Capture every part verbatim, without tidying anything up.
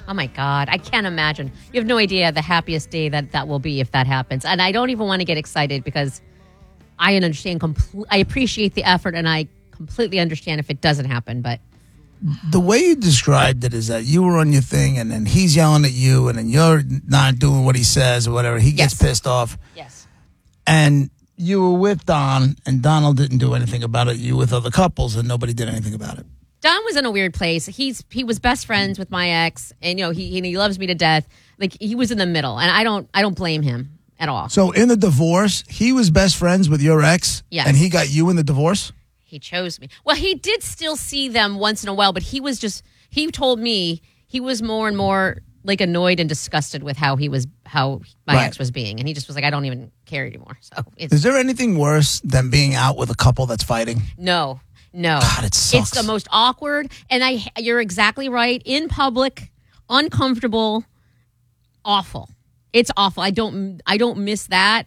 Oh, my God. I can't imagine. You have no idea the happiest day that that will be if that happens. And I don't even want to get excited because I understand. Compl- I appreciate the effort, and I completely understand if it doesn't happen. But the way you described it is that you were on your thing, and then he's yelling at you, and then you're not doing what he says or whatever. He gets Yes. pissed off. yes. And you were with Don, and Donald didn't do anything about it. You were with other couples, and nobody did anything about it. Don was in a weird place. He's he was best friends with my ex, and you know he he loves me to death. Like he was in the middle, and I don't I don't blame him at all. So in the divorce, he was best friends with your ex, Yes. and he got you in the divorce? He chose me. Well, he did still see them once in a while, but he was just he told me he was more and more like annoyed and disgusted with how he was how my Right. ex was being, and he just was like, I don't even care anymore. So it's Is there anything worse than being out with a couple that's fighting? no. No, God, it sucks. It's the most awkward, and I. You're exactly right. In public, uncomfortable, awful. It's awful. I don't. I don't miss that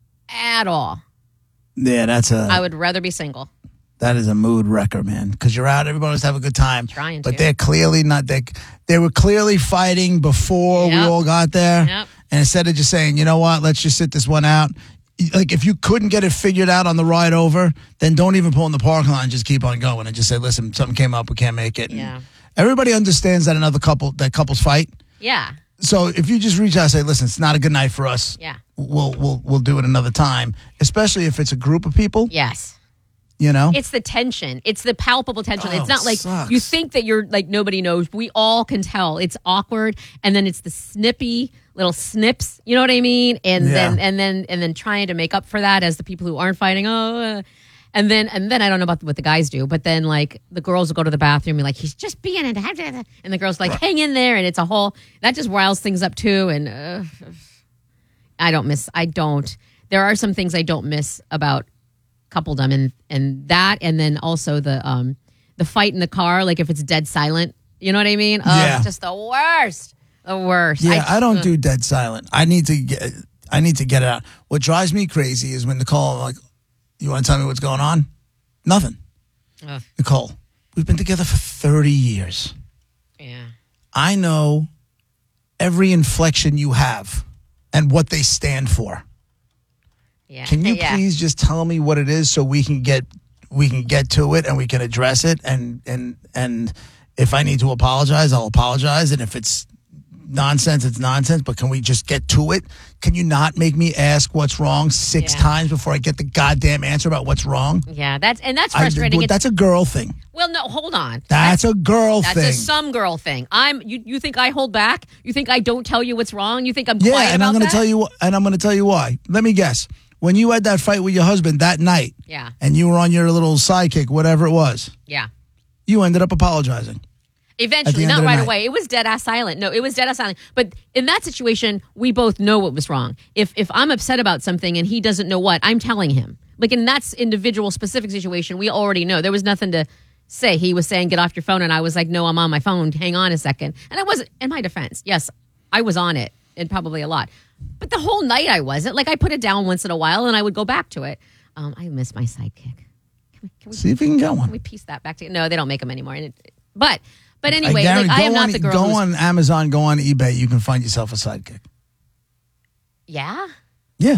at all. Yeah, that's a I would rather be single. that is a mood wrecker, man. Because you're out, everybody wants to have a good time. Trying but to. they're clearly not. They they were clearly fighting before we Yep. all got there. Yep. And instead of just saying, you know what, let's just sit this one out. Like if you couldn't get it figured out on the ride over, then don't even pull in the parking lot and just keep on going and just say, listen, something came up, we can't make it. And Yeah. everybody understands that another couple that couples fight. Yeah. So if you just reach out and say, listen, it's not a good night for us. Yeah. We'll we'll we'll do it another time, especially if it's a group of people, Yes. you know? It's the tension. It's the palpable tension. Oh, it's not like sucks. you think that you're like nobody knows. We all can tell. It's awkward, and then it's the snippy little snips. You know what I mean? And Yeah. then and then and then trying to make up for that as the people who aren't fighting. Oh, uh, and then and then I don't know about what the guys do, but then like the girls will go to the bathroom and be like, he's just being an and the girls like hang in there, and it's a whole that just riles things up too. And uh, I don't miss. I don't. There are some things I don't miss about coupledom, and and that, and then also the um the fight in the car, like if it's dead silent, you know what I mean? Oh, Yeah. it's just the worst, the worst. Yeah, I, don't ugh. do dead silent. I need to get I need to get it out. What drives me crazy is when Nicole, like, you want to tell me what's going on? Nothing. Ugh. Nicole, we've been together for thirty years. Yeah, I know every inflection you have and what they stand for. yeah. Can you yeah. please just tell me what it is so we can get we can get to it and we can address it, and and and if I need to apologize, I'll apologize, and if it's nonsense, it's nonsense, but can we just get to it? Can you not make me ask what's wrong six Yeah. times before I get the goddamn answer about what's wrong? Yeah, that's and that's I- frustrating. well, It's- that's a girl thing. well, no, hold on. That's a girl That's thing. a some girl thing. I'm. You. You think I hold back? You think I don't tell you what's wrong? You think I'm Yeah, quiet and about I'm going to that? tell you, wh- and I'm going to tell you why. Let me guess. When you had that fight with your husband that night, Yeah. and you were on your little sidekick, whatever it was, Yeah. you ended up apologizing. Eventually, end not of the right night. away. It was dead ass silent. No, it was dead ass silent. But in that situation, we both know what was wrong. If if I'm upset about something and he doesn't know what, I'm telling him. Like in that individual specific situation, we already know. There was nothing to say. He was saying, get off your phone. And I was like, no, I'm on my phone. Hang on a second. And I wasn't, in my defense, yes, I was on it, and probably a lot. But the whole night I wasn't. Like I put it down once in a while and I would go back to it. Um, I miss my sidekick. Can we, can we, See if you can get can one. we piece that back together? No, they don't make them anymore. And it, but but I anyway, guarantee- like, I go am not on- the girl Go who's... on Amazon, go on eBay. You can find yourself a sidekick. Yeah? Yeah,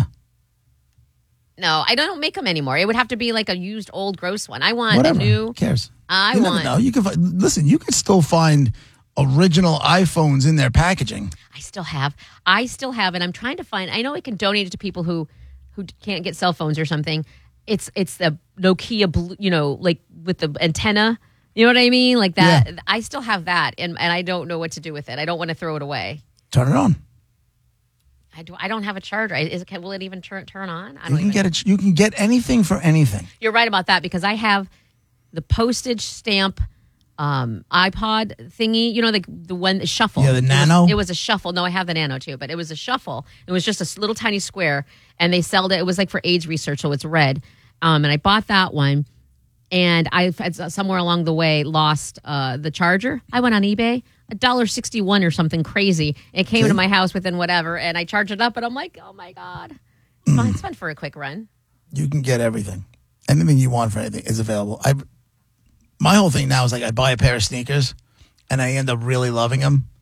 No, I don't make them anymore. It would have to be like a used old gross one. I want whatever. a new... Who cares? I you want... never know. You can find, listen. You can still find original iPhones in their packaging. I still have. I still have, and I'm trying to find... I know I can donate it to people who who can't get cell phones or something. It's it's the Nokia, blue, you know, like with the antenna. You know what I mean? Like that. Yeah. I still have that, and, and I don't know what to do with it. I don't want to throw it away. Turn it on. I do. I don't have a charger. Is it, will it even turn turn on? I You don't can even. get it. You can get anything for anything. You're right about that because I have the postage stamp um, iPod thingy. You know, the the one the shuffle. Yeah, the It was- Nano? It was a shuffle. No, I have the Nano too, but it was a shuffle. It was just a s- little tiny square, and they sold it. It was like for AIDS research, so it's red. Um, and I bought that one, and I somewhere along the way lost uh, the charger. I went on eBay. a dollar sixty one or something crazy. It came See? to my house within whatever, and I charged it up, and I'm like, oh my god, it's fun, it's fun for a quick run. You can get everything. Anything you want for anything is available. I, my whole thing now is like I buy a pair of sneakers, and I end up really loving them,